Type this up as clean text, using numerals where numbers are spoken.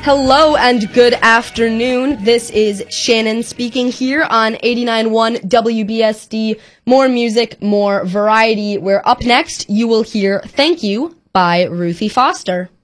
Hello and good afternoon. This is Shannon speaking here on 89.1 WBSD. More music, more variety. Where up next, you will hear Thank You by Ruthie Foster.